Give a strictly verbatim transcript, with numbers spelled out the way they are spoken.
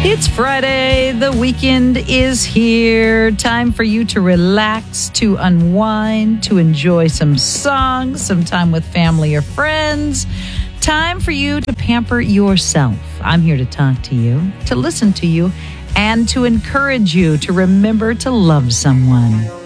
It's Friday. The weekend is here. Time for you to relax, to unwind, to enjoy some songs, some time with family or friends. Time for you to pamper yourself. I'm here to talk to you, to listen to you, and to encourage you to remember to love someone.